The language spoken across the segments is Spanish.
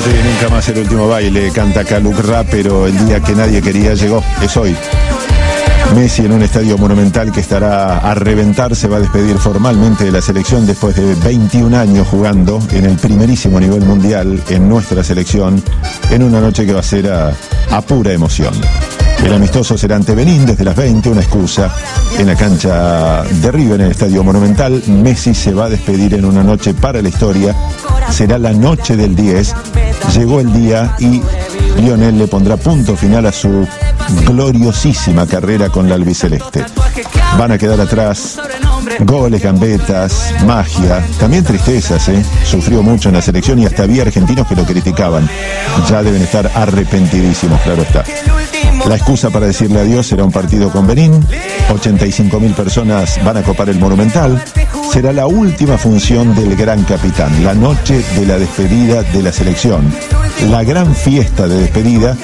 noche y nunca más el último baile, canta Kaluk Ra, pero el día que nadie quería llegó, es hoy. Messi en un estadio monumental que estará a reventar, se va a despedir formalmente de la selección después de 21 años jugando en el primerísimo nivel mundial en nuestra selección, en una noche que va a ser a pura emoción. El amistoso será ante Benín desde las 20, una excusa en la cancha de River, en el estadio monumental. Messi se va a despedir en una noche para la historia, será la noche del 10, llegó el día y Lionel le pondrá punto final a su gloriosísima carrera con la albiceleste. Van a quedar atrás goles, gambetas, magia, también tristezas, sufrió mucho en la selección y hasta había argentinos que lo criticaban. Ya deben estar arrepentidísimos, claro está. La excusa para decirle adiós será un partido con Benín, 85.000 personas van a copar el Monumental, será la última función del gran capitán, la noche de la despedida de la selección, la gran fiesta de despedida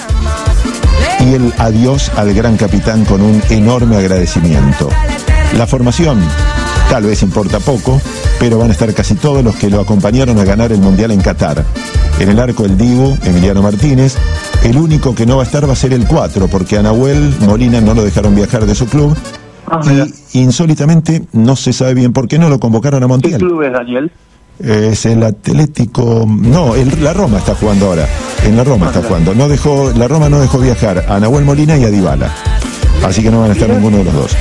y el adiós al gran capitán con un enorme agradecimiento. La formación tal vez importa poco, pero van a estar casi todos los que lo acompañaron a ganar el Mundial en Qatar. En el arco el Dibu, Emiliano Martínez. El único que no va a estar va a ser el 4, porque a Nahuel Molina no lo dejaron viajar de su club. Y insólitamente no se sabe bien por qué no lo convocaron a Montiel. ¿Qué club es, Daniel? Es el Atlético, no, la Roma está jugando ahora. En la Roma está jugando. La Roma no dejó viajar a Nahuel Molina y a Dybala. Así que no van a estar ninguno de los dos.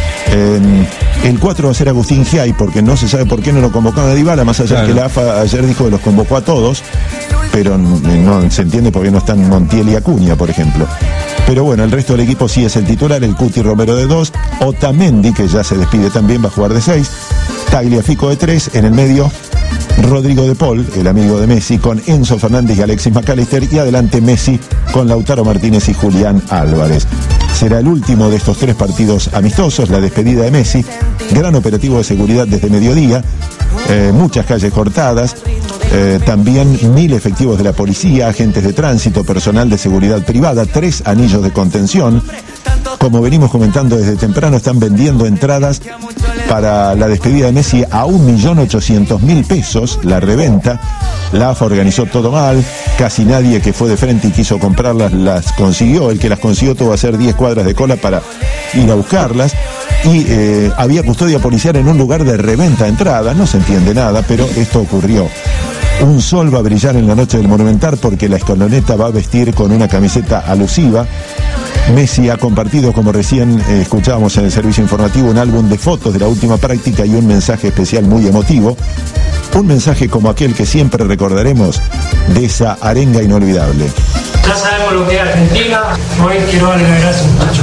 El 4 va a ser Agustín Giai, porque no se sabe por qué no lo convocaron a Dybala, más allá que la AFA ayer dijo que los convocó a todos, pero no se entiende por qué no están Montiel y Acuña, por ejemplo. Pero bueno, el resto del equipo sí es el titular, el Cuti Romero de 2, Otamendi, que ya se despide también, va a jugar de 6, Tagliafico de 3, en el medio Rodrigo de Paul, el amigo de Messi, con Enzo Fernández y Alexis McAllister, y adelante Messi con Lautaro Martínez y Julián Álvarez. Será el último de estos 3 partidos amistosos, la despedida de Messi, gran operativo de seguridad desde mediodía, muchas calles cortadas, también 1.000 efectivos de la policía, agentes de tránsito, personal de seguridad privada, 3 anillos de contención. Como venimos comentando desde temprano, están vendiendo entradas para la despedida de Messi a 1.800.000 pesos, la reventa. La AFA organizó todo mal, casi nadie que fue de frente y quiso comprarlas las consiguió. El que las consiguió tuvo que hacer 10 cuadras de cola para ir a buscarlas. Y había custodia policial en un lugar de reventa de entradas, no se entiende nada, pero esto ocurrió. Un sol va a brillar en la noche del Monumental porque la escaloneta va a vestir con una camiseta alusiva. Messi ha compartido, como recién escuchábamos en el servicio informativo, un álbum de fotos de la última práctica y un mensaje especial muy emotivo. Un mensaje como aquel que siempre recordaremos de esa arenga inolvidable. Ya sabemos lo que es Argentina, hoy quiero darle las gracias, muchachos.